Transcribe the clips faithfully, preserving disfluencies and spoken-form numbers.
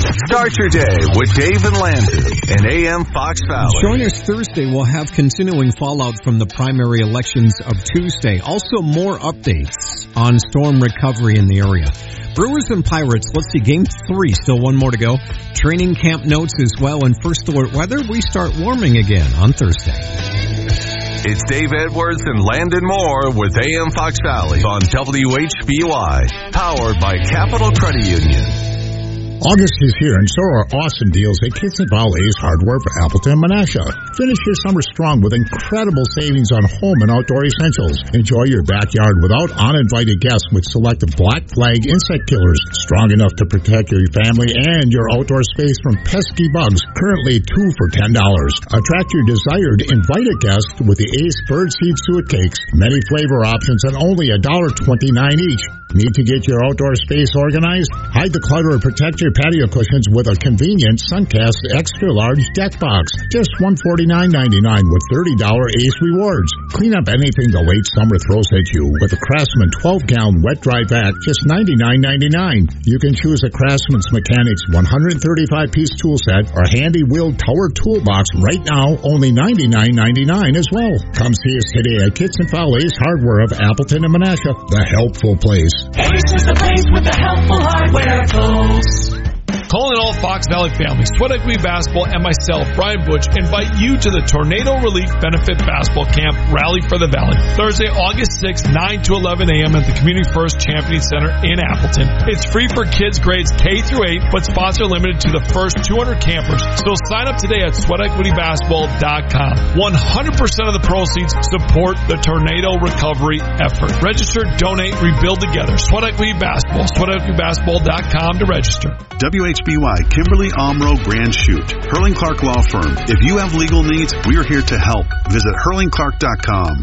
Start your day with Dave and Landon in A M Fox Valley. Join us Thursday. We'll have continuing fallout from the primary elections of Tuesday. Also, more updates on storm recovery in the area. Brewers and Pirates, let's see, game three, still one more to go. Training camp notes as well, and first alert weather, we start warming again on Thursday. It's Dave Edwards and Landon Moore with A M Fox Valley on W H B Y, powered by Capital Credit Union. August is here, and so are awesome deals at Kitson Valley's Hardware for Appleton and Menasha. Finish your summer strong with incredible savings on home and outdoor essentials. Enjoy your backyard without uninvited guests with selected Black Flag insect killers, strong enough to protect your family and your outdoor space from pesky bugs. Currently two for ten dollars. Attract your desired invited guests with the Ace Birdseed Suet Cakes. Many flavor options and only one dollar twenty-nine each. Need to get your outdoor space organized? Hide the clutter and protect your patio cushions with a convenient Suncast Extra Large Deck Box. Just one hundred forty-nine ninety-nine with thirty dollars Ace Rewards. Clean up anything the late summer throws at you with a Craftsman twelve gallon wet dry vac, just ninety-nine ninety-nine. You can choose a Craftsman's Mechanics one hundred thirty-five piece tool set or handy wheeled tower toolbox right now, only ninety-nine ninety-nine as well. Come see us today at Kitson Valley's Hardware of Appleton and Menasha, the helpful place. Ace is the place with the helpful hardware tools. Calling all Fox Valley families, Sweat Equity Basketball and myself, Brian Butch, invite you to the Tornado Relief Benefit Basketball Camp Rally for the Valley. Thursday, August sixth, nine to eleven a.m. at the Community First Championing Center in Appleton. It's free for kids grades K through eight, but sponsor limited to the first two hundred campers. So sign up today at sweat equity basketball dot com. one hundred percent of the proceeds support the tornado recovery effort. Register, donate, rebuild together. Sweat Equity Basketball, sweat equity basketball dot com to register. W H B Y Kimberly Omro Grand Chute, Hurling Clark Law Firm. If you have legal needs, we are here to help. Visit hurling clark dot com.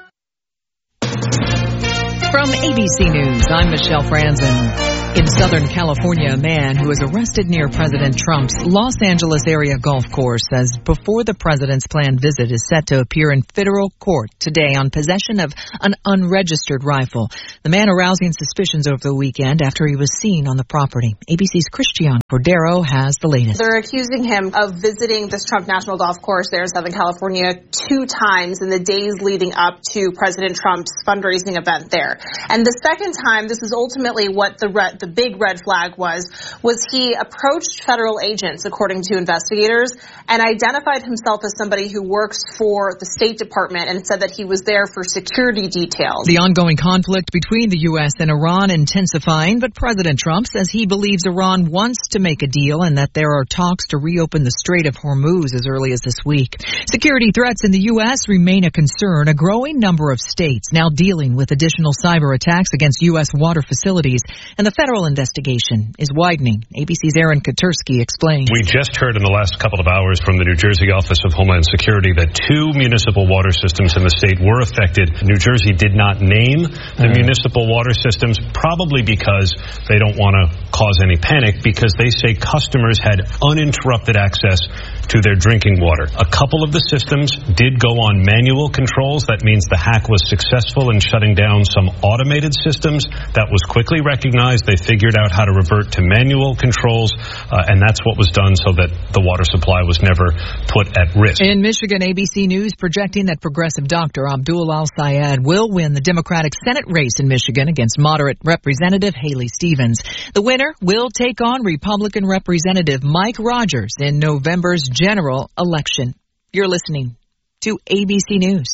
From A B C News, I'm Michelle Franzen. In Southern California, a man who was arrested near President Trump's Los Angeles area golf course says before the president's planned visit is set to appear in federal court today on possession of an unregistered rifle. The man arousing suspicions over the weekend after he was seen on the property. A B C's Christiane Cordero has the latest. They're accusing him of visiting this Trump National Golf Course there in Southern California two times in the days leading up to President Trump's fundraising event there. And the second time, this is ultimately what the red, the big red flag was, was he approached federal agents, according to investigators, and identified himself as somebody who works for the State Department and said that he was there for security details. The ongoing conflict between the U S and Iran intensifying, but President Trump says he believes Iran wants to make a deal and that there are talks to reopen the Strait of Hormuz as early as this week. Security threats in the U S remain a concern. A growing number of states now dealing with additional cyber attacks against U S water facilities, and the federal investigation is widening. A B C's Aaron Katursky explains. We just heard in the last couple of hours from the New Jersey Office of Homeland Security that two municipal water systems in the state were affected. New Jersey did not name the mm. municipal water systems, probably because they don't want to cause any panic, because they say customers had uninterrupted access to their drinking water. A couple of the systems did go on manual controls. That means the hack was successful in shutting down some automated systems. That was quickly recognized. They figured out how to revert to manual controls, uh, and that's what was done so that the water supply was never put at risk. In Michigan, A B C News projecting that progressive doctor Abdul Al-Sayed will win the Democratic Senate race in Michigan against moderate Representative Haley Stevens. The winner will take on Republican Representative Mike Rogers in November's general election. You're listening to A B C News.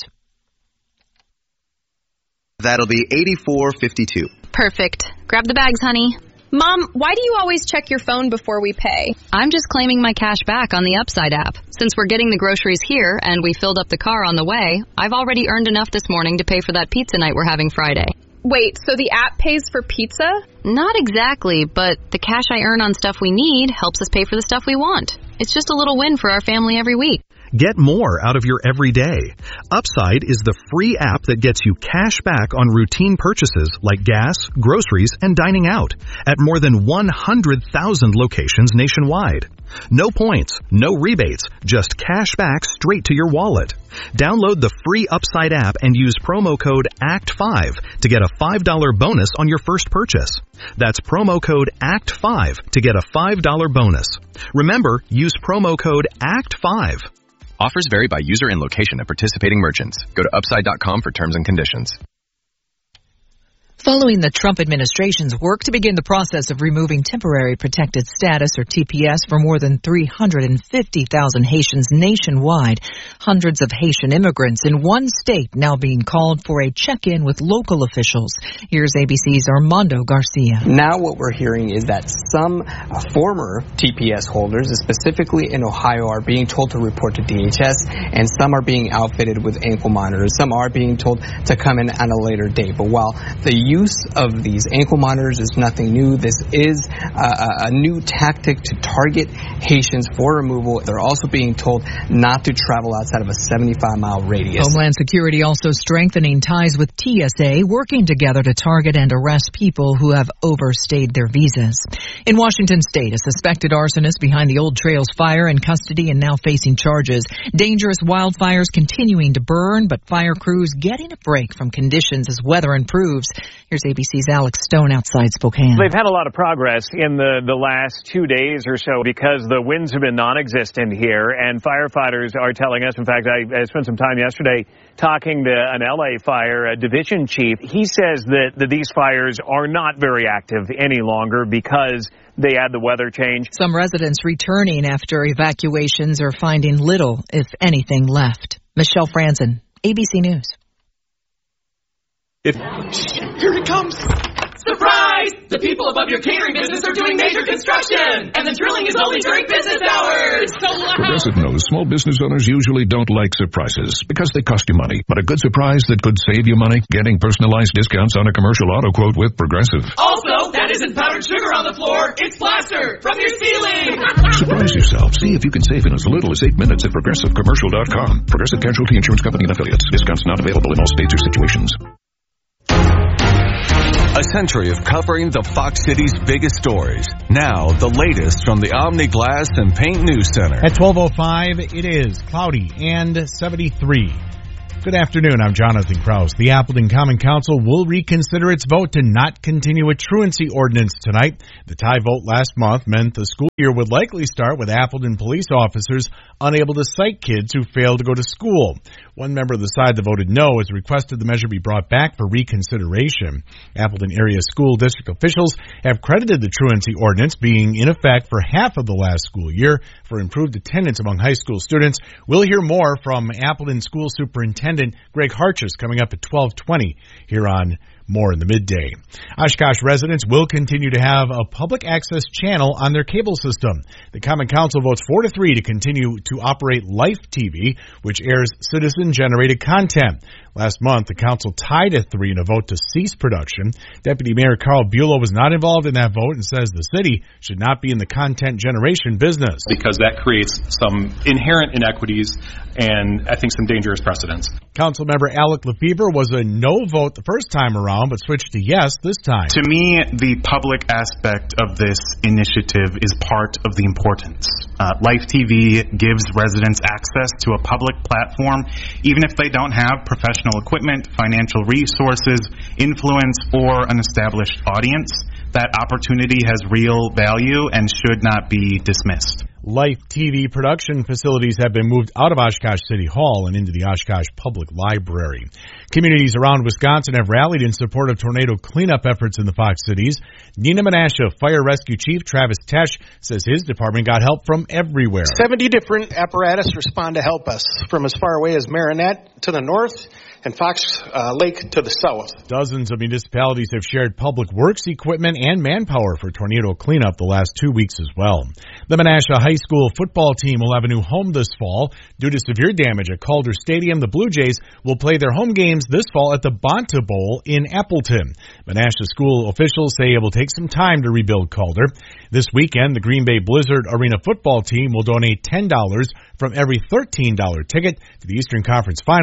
That'll be eighty-four fifty-two. Perfect. Grab the bags, honey. Mom, why do you always check your phone before we pay? I'm just claiming my cash back on the Upside app. Since we're getting the groceries here and we filled up the car on the way, I've already earned enough this morning to pay for that pizza night we're having Friday. Wait, so the app pays for pizza? Not exactly, but the cash I earn on stuff we need helps us pay for the stuff we want. It's just a little win for our family every week. Get more out of your everyday. Upside is the free app that gets you cash back on routine purchases like gas, groceries, and dining out at more than one hundred thousand locations nationwide. No points, no rebates, just cash back straight to your wallet. Download the free Upside app and use promo code A C T five to get a five dollars bonus on your first purchase. That's promo code A C T five to get a five dollars bonus. Remember, use promo code A C T five. Offers vary by user and location at participating merchants. Go to upside dot com for terms and conditions. Following the Trump administration's work to begin the process of removing temporary protected status, or T P S, for more than three hundred fifty thousand Haitians nationwide, hundreds of Haitian immigrants in one state now being called for a check-in with local officials. Here's A B C's Armando Garcia. Now what we're hearing is that some uh, former T P S holders, specifically in Ohio, are being told to report to D H S, and some are being outfitted with ankle monitors. Some are being told to come in on a later date. But while the use of these ankle monitors is nothing new, this is uh, a new tactic to target Haitians for removal. They're also being told not to travel outside of a seventy-five mile radius. Homeland Security also strengthening ties with T S A, working together to target and arrest people who have overstayed their visas. In Washington State, a suspected arsonist behind the Old Trails fire in custody and now facing charges. Dangerous wildfires continuing to burn, but fire crews getting a break from conditions as weather improves. Here's A B C's Alex Stone outside Spokane. They've had a lot of progress in the, the last two days or so because the winds have been non-existent here, and firefighters are telling us, in fact, I, I spent some time yesterday talking to an L A fire division chief. He says that, that these fires are not very active any longer because they had the weather change. Some residents returning after evacuations are finding little, if anything, left. Michelle Franzen, A B C News. If Here it comes! Surprise! The people above your catering business are doing major construction, and the drilling is only during business hours. So loud. Progressive knows small business owners usually don't like surprises because they cost you money. But a good surprise that could save you money? Getting personalized discounts on a commercial auto quote with Progressive. Also, that isn't powdered sugar on the floor. It's plaster from your ceiling. Surprise yourself. See if you can save in as little as eight minutes at progressive commercial dot com. Progressive Casualty Insurance Company and Affiliates. Discounts not available in all states or situations. A century of covering the Fox City's biggest stories. Now, the latest from the Omni Glass and Paint News Center. At twelve oh five, it is cloudy and seventy-three. Good afternoon, I'm Jonathan Krause. The Appleton Common Council will reconsider its vote to not continue a truancy ordinance tonight. The tie vote last month meant the school year would likely start with Appleton police officers unable to cite kids who failed to go to school. One member of the side that voted no has requested the measure be brought back for reconsideration. Appleton area school district officials have credited the truancy ordinance being in effect for half of the last school year for improved attendance among high school students. We'll hear more from Appleton School Superintendent Greg Harchis coming up at twelve twenty here on More in the Midday. Oshkosh residents will continue to have a public access channel on their cable system. The Common Council votes four to three to continue to operate Life T V, which airs citizen-generated content. Last month, the council tied at three in a vote to cease production. Deputy Mayor Carl Bulow was not involved in that vote and says the city should not be in the content generation business. Because that creates some inherent inequities and I think some dangerous precedents. Councilmember Alec Lefevre was a no vote the first time around, but switched to yes this time. To me, the public aspect of this initiative is part of the importance. Uh, Life T V gives residents access to a public platform, even if they don't have professional equipment, financial resources, influence, or an established audience. That opportunity has real value and should not be dismissed. Life T V production facilities have been moved out of Oshkosh City Hall and into the Oshkosh Public Library. Communities around Wisconsin have rallied in support of tornado cleanup efforts in the Fox Cities. Nina Menasha Fire Rescue Chief Travis Tesh says his department got help from everywhere. seventy different apparatus respond to help us, from as far away as Marinette to the north and Fox uh, Lake to the south. Dozens of municipalities have shared public works equipment and manpower for tornado cleanup the last two weeks as well. The Menasha High School football team will have a new home this fall. Due to severe damage at Calder Stadium, the Blue Jays will play their home games this fall at the Bonta Bowl in Appleton. Menasha school officials say it will take some time to rebuild Calder. This weekend, the Green Bay Blizzard Arena football team will donate ten dollars from every thirteen dollars ticket to the Eastern Conference Finals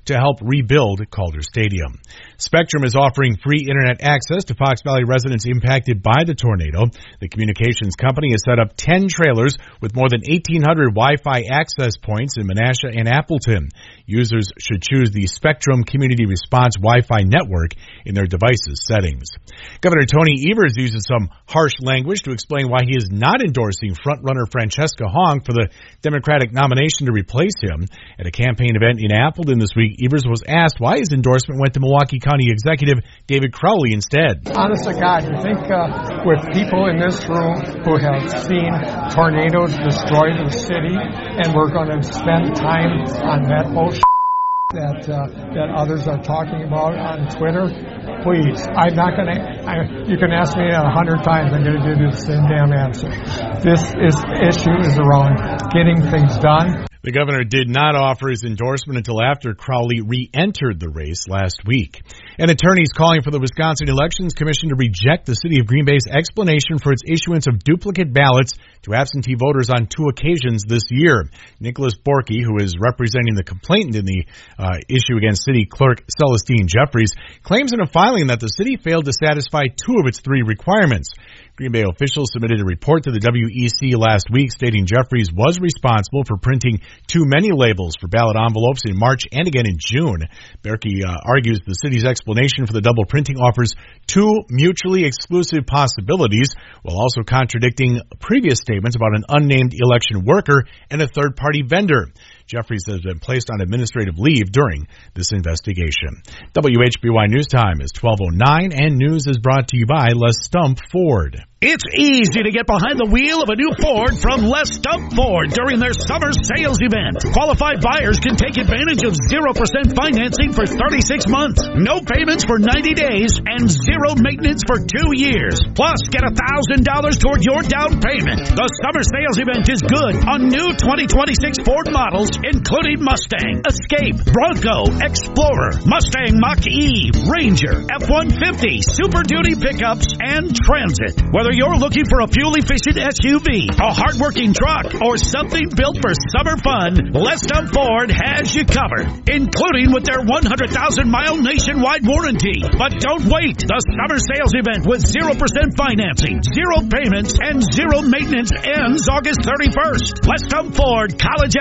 to help rebuild Calder Stadium. Spectrum is offering free internet access to Fox Valley residents impacted by the tornado. The communications company has set up ten trailers with more than eighteen hundred Wi-Fi access points in Menasha and Appleton. Users should choose the Spectrum Community Response Wi-Fi network in their device's settings. Governor Tony Evers uses some harsh language to explain why he is not endorsing frontrunner Francesca Hong for the Democratic nomination to replace him. At a campaign event in Appleton this week, Evers was asked why his endorsement went to Milwaukee County Executive David Crowley instead. Honest to God, you think uh, with people in this room who have seen tornadoes destroy the city, and we're going to spend time on that bullshit that uh, that others are talking about on Twitter? Please, I'm not going to. You can ask me a hundred times, I'm going to give you the same damn answer. This is issue is around getting things done. The governor did not offer his endorsement until after Crowley re-entered the race last week. And attorneys calling for the Wisconsin Elections Commission to reject the city of Green Bay's explanation for its issuance of duplicate ballots to absentee voters on two occasions this year. Nicholas Borky, who is representing the complainant in the uh, issue against city clerk Celestine Jeffries, claims in a filing that the city failed to satisfy two of its three requirements. Green Bay officials submitted a report to the W E C last week stating Jeffries was responsible for printing too many labels for ballot envelopes in March and again in June. Berkey uh, argues the city's explanation for the double printing offers two mutually exclusive possibilities, while also contradicting previous statements about an unnamed election worker and a third-party vendor. Jeffries has been placed on administrative leave during this investigation. W H B Y News Time is twelve oh nine, and news is brought to you by Les Stump Ford. It's easy to get behind the wheel of a new Ford from Les Stump Ford during their summer sales event. Qualified buyers can take advantage of zero percent financing for thirty-six months, no payments for ninety days, and zero maintenance for two years. Plus, get one thousand dollars toward your down payment. The summer sales event is good on new twenty twenty-six Ford models, including Mustang, Escape, Bronco, Explorer, Mustang Mach-E, Ranger, F one fifty, Super Duty pickups, and Transit. Whether you're looking for a fuel-efficient S U V, a hard-working truck, or something built for summer fun, Les Stump Ford has you covered, including with their one hundred thousand mile nationwide warranty. But don't wait. The summer sales event with zero percent financing, zero payments, and zero maintenance ends August thirty-first. Les Stump Ford, College